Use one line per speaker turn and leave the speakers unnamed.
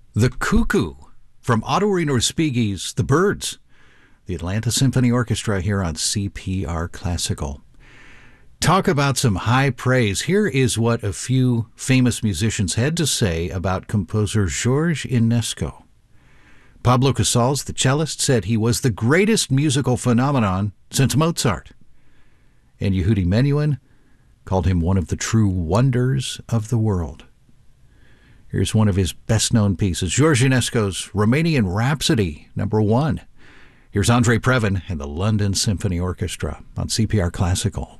The Cuckoo from Otorino Respighi's The Birds, the Atlanta Symphony Orchestra here on CPR Classical. Talk about some high praise. Here is what a few famous musicians had to say about composer Georges Enesco. Pablo Casals, the cellist, said he was the greatest musical phenomenon since Mozart. And Yehudi Menuhin called him one of the true wonders of the world. Here's one of his best-known pieces, Georges Enesco's Romanian Rhapsody, number 1. Here's Andre Previn and the London Symphony Orchestra on CPR Classical.